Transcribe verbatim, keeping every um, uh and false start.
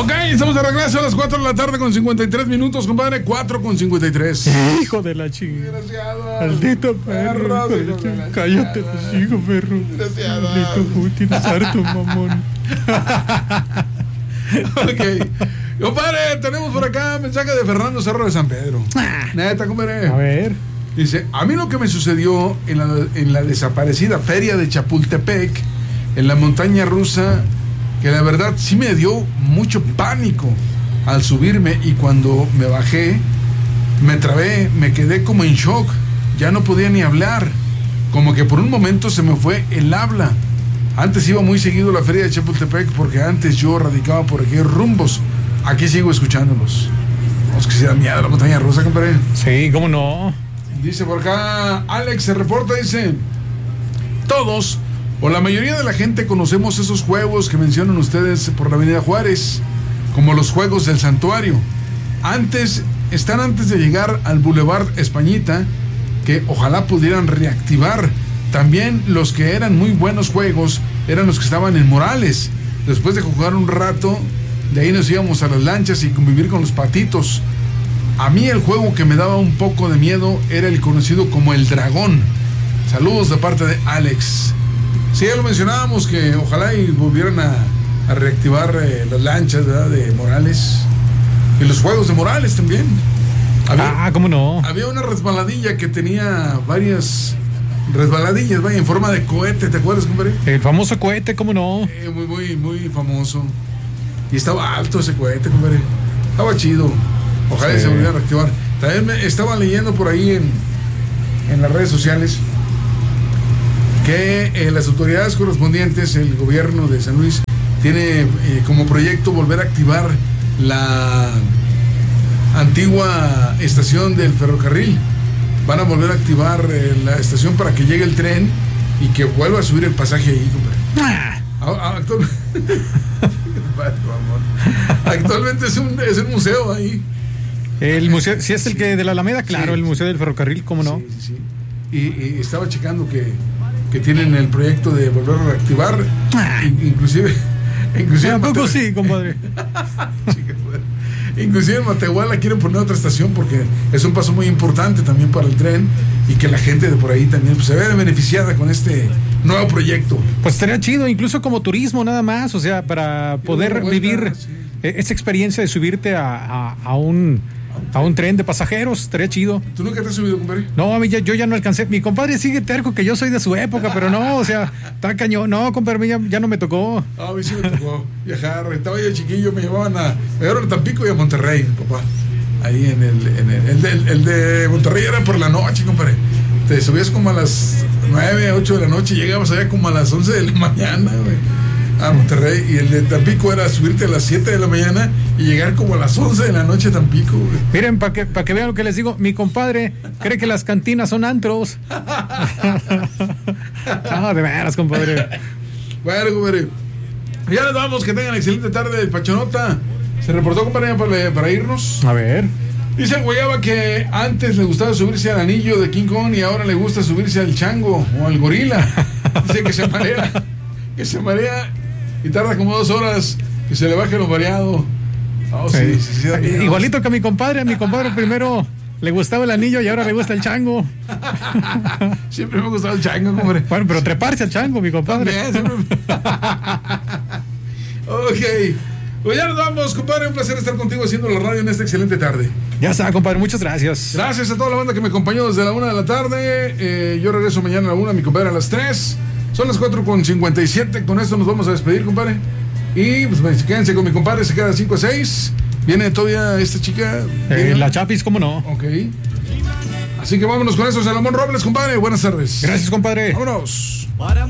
Ok, estamos de regreso a las cuatro de la tarde con cincuenta y tres minutos, compadre. cuatro con cincuenta y tres. Hijo de la chingada. Desgraciado. Maldito perro. Perro, Cállate, hijo perro. Desgraciado. Maldito Putin, harto mamón. Ok. Compadre, tenemos por acá mensaje de Fernando Cerro de San Pedro. Neta, compadre. A ver. Dice, a mí lo que me sucedió en la, en la desaparecida feria de Chapultepec, en la montaña rusa, que la verdad sí me dio mucho pánico al subirme, y cuando me bajé, me trabé, me quedé como en shock, ya no podía ni hablar, como que por un momento se me fue el habla. Antes iba muy seguido a la feria de Chapultepec porque antes yo radicaba por aquellos rumbos. Aquí sigo escuchándolos. Vamos, que se da miedo la montaña rusa, compadre. Sí, cómo no. Dice por acá, Alex se reporta, dice, todos o la mayoría de la gente conocemos esos juegos que mencionan ustedes por la avenida Juárez, como los juegos del santuario. Antes, están antes de llegar al Boulevard Españita, que ojalá pudieran reactivar. También los que eran muy buenos juegos eran los que estaban en Morales. Después de jugar un rato, de ahí nos íbamos a las lanchas y convivir con los patitos. A mí el juego que me daba un poco de miedo era el conocido como el Dragón. Saludos de parte de Alex. Sí, ya lo mencionábamos, que ojalá y volvieran a, a reactivar eh, las lanchas, ¿verdad?, de Morales. Y los juegos de Morales también. Había, ah, cómo no. Había una resbaladilla que tenía varias resbaladillas, vaya, en forma de cohete, ¿te acuerdas, compadre? El famoso cohete, cómo no. Eh, muy, muy, muy famoso. Y estaba alto ese cohete, compadre. Estaba chido. Ojalá sí. se volviera a reactivar. También me estaba leyendo por ahí en, en las redes sociales que eh, las autoridades correspondientes, el gobierno de San Luis, tiene eh, como proyecto volver a activar la antigua estación del ferrocarril. Van a volver a activar eh, la estación para que llegue el tren y que vuelva a subir el pasaje ahí, compadre. Ah. Actualmente, actualmente es un, es un museo ahí. El museo, si es el sí. que de la Alameda, claro, sí, el Museo del Ferrocarril, ¿cómo no? Sí, sí, sí. Y, y estaba checando que, que tienen el proyecto de volver a reactivar, ah. inclusive... inclusive tampoco sí, compadre. Inclusive en Matehuala quieren poner otra estación porque es un paso muy importante también para el tren, y que la gente de por ahí también pues, se ve beneficiada con este nuevo proyecto. Pues estaría chido, incluso como turismo nada más, o sea, para poder vuelta, vivir sí. esa experiencia de subirte a, a, a un... a un tren de pasajeros, estaría chido. ¿Tú nunca te has subido, compadre? No, a mí ya, yo ya no alcancé. Mi compadre sigue terco que yo soy de su época, pero no, o sea, está cañón. No, compadre, ya, ya no me tocó. No, a mí sí me tocó viajar. Estaba yo chiquillo, me llevaban a, me llevaron a Tampico y a Monterrey, papá. Ahí en el, en el, el, de, el de Monterrey era por la noche, compadre. Te subías como a las nueve, ocho de la noche y llegabas allá como a las once de la mañana, güey, a Monterrey. Y el de Tampico era subirte a las siete de la mañana y llegar como a las once de la noche a Tampico, güey. Miren, para que, pa que vean lo que les digo, mi compadre cree que las cantinas son antros. Ah, de veras, compadre. Bueno, compadre, ya les vamos, que tengan excelente tarde. El Pachonota se reportó, compadre, para, para irnos. A ver. Dice el Guayaba que antes le gustaba subirse al anillo de King Kong y ahora le gusta subirse al chango o al gorila. Dice que se marea, que se marea y tarda como dos horas que se le baje lo mareado. Oh, sí, sí, sí, sí, igualito que a mi compadre. A mi compadre primero le gustaba el anillo y ahora le gusta el chango. Siempre me ha gustado el chango, compadre. Bueno, pero treparse al chango, mi compadre. También, siempre... Ok. Pues ya nos vamos, compadre. Un placer estar contigo haciendo la radio en esta excelente tarde. Ya está, compadre. Muchas gracias. Gracias a toda la banda que me acompañó desde la una de la tarde. Eh, yo regreso mañana a la una, mi compadre a las tres. Son las cuatro con cincuenta y siete. Con esto nos vamos a despedir, compadre. Y pues quédense con mi compadre. Se queda cinco a seis. Viene todavía esta chica. Eh, la Chapis, ¿cómo no? Ok. Así que vámonos con eso. Salomón Robles, compadre. Buenas tardes. Gracias, compadre. Vámonos.